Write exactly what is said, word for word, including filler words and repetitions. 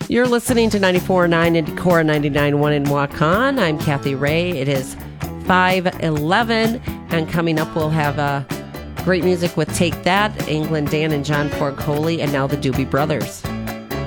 You're listening to ninety-four point nine in Decorah, ninety-nine point one in Waukon. I'm Kathy Ray. It is five eleven, and coming up we'll have uh, great music with Take That, England Dan and John Porcoli, and now the Doobie Brothers.